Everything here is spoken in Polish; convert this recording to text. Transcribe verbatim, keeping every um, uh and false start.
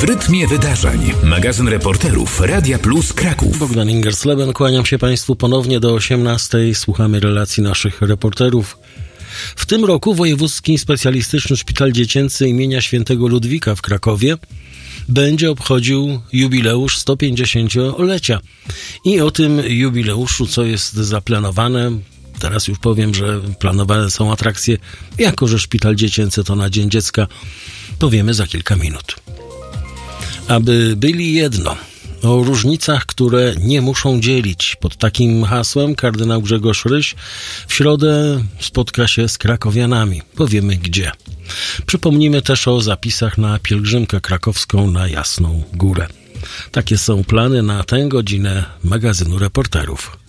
rytmie wydarzeń. Magazyn reporterów Radia Plus Kraków. Bogdan Ingersleben, kłaniam się Państwu ponownie do osiemnastej. Słuchamy relacji naszych reporterów. W tym roku Wojewódzki Specjalistyczny Szpital Dziecięcy imienia Świętego Ludwika w Krakowie będzie obchodził jubileusz sto pięćdziesięciolecia. I o tym jubileuszu, co jest zaplanowane, teraz już powiem, że planowane są atrakcje, jako że Szpital Dziecięcy to na Dzień Dziecka, powiemy za kilka minut. Aby byli jedno, o różnicach, które nie muszą dzielić. Pod takim hasłem kardynał Grzegorz Ryś w środę spotka się z krakowianami. Powiemy gdzie. Przypomnimy też o zapisach na pielgrzymkę krakowską na Jasną Górę. Takie są plany na tę godzinę magazynu reporterów.